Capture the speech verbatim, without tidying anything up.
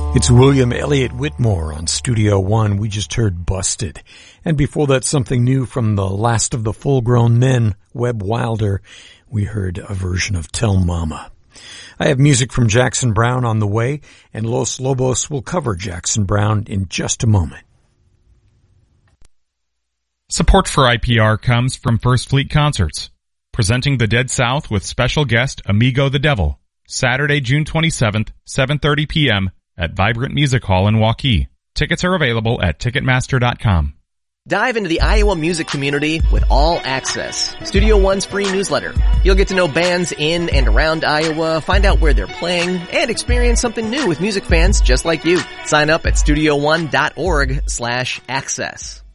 It's William Elliott Whitmore on Studio One. We just heard Busted. And before that, something new from the last of the full-grown men, Webb Wilder. We heard a version of Tell Mama. I have music from Jackson Browne on the way, and Los Lobos will cover Jackson Browne in just a moment. Support for I P R comes from First Fleet Concerts, presenting the Dead South with special guest Amigo the Devil, Saturday, June twenty-seventh, seven thirty p.m., at Vibrant Music Hall in Waukee. Tickets are available at Ticketmaster dot com. Dive into the Iowa music community with All Access, Studio One's free newsletter. You'll get to know bands in and around Iowa, find out where they're playing, and experience something new with music fans just like you. Sign up at studio one dot org slash access.